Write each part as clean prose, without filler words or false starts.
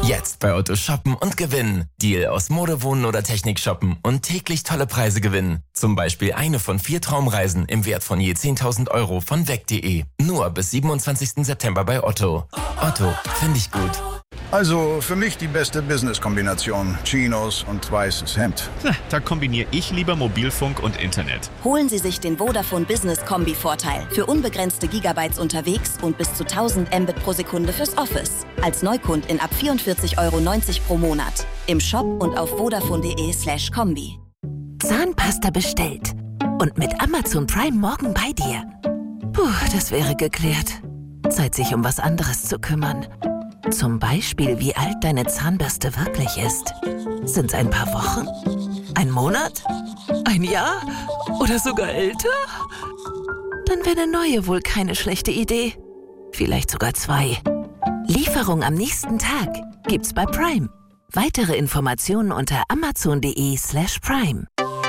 Jetzt bei Otto shoppen und gewinnen. Deal aus Mode, Wohnen oder Technik shoppen und täglich tolle Preise gewinnen. Zum Beispiel eine von 4 Traumreisen im Wert von je 10.000 Euro von weg.de. Nur bis 27. September bei Otto. Otto, finde ich gut. Also für mich die beste Business-Kombination. Chinos und weißes Hemd. Da kombiniere ich lieber Mobilfunk und Internet. Holen Sie sich den Vodafone Business Kombi-Vorteil. Für unbegrenzte Gigabytes unterwegs und bis zu 1000 Mbit pro Sekunde fürs Office. Als Neukundin ab 44,90 € pro Monat. Im Shop und auf vodafone.de/kombi. Zahnpasta bestellt. Und mit Amazon Prime morgen bei dir. Puh, das wäre geklärt. Zeit, sich um was anderes zu kümmern. Zum Beispiel, wie alt deine Zahnbürste wirklich ist. Sind's ein paar Wochen? Ein Monat? Ein Jahr? Oder sogar älter? Dann wäre eine neue wohl keine schlechte Idee. Vielleicht sogar 2. Lieferung am nächsten Tag gibt's bei Prime. Weitere Informationen unter amazon.de/prime.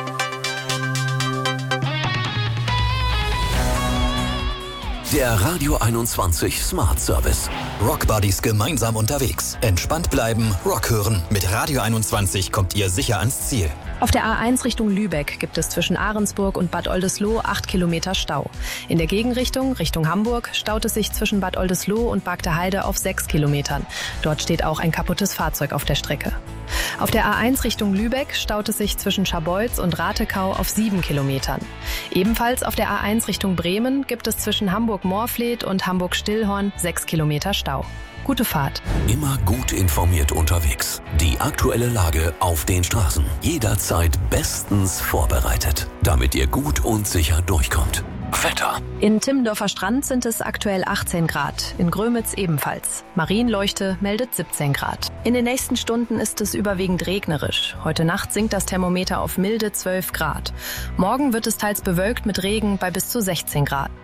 Der Radio 21 Smart Service. Rock Buddies gemeinsam unterwegs. Entspannt bleiben, Rock hören. Mit Radio 21 kommt ihr sicher ans Ziel. Auf der A1 Richtung Lübeck gibt es zwischen Ahrensburg und Bad Oldesloe 8 Kilometer Stau. In der Gegenrichtung, Richtung Hamburg, staut es sich zwischen Bad Oldesloe und Bargteheide auf 6 Kilometern. Dort steht auch ein kaputtes Fahrzeug auf der Strecke. Auf der A1 Richtung Lübeck staut es sich zwischen Scharbeutz und Ratekau auf 7 Kilometern. Ebenfalls auf der A1 Richtung Bremen gibt es zwischen Hamburg-Moorfleet und Hamburg-Stillhorn 6 Kilometer Stau. Gute Fahrt. Immer gut informiert unterwegs. Die aktuelle Lage auf den Straßen. Jederzeit bestens vorbereitet, damit ihr gut und sicher durchkommt. Wetter. In Timmendorfer Strand sind es aktuell 18 Grad, in Grömitz ebenfalls. Marienleuchte meldet 17 Grad. In den nächsten Stunden ist es überwiegend regnerisch. Heute Nacht sinkt das Thermometer auf milde 12 Grad. Morgen wird es teils bewölkt mit Regen bei bis zu 16 Grad.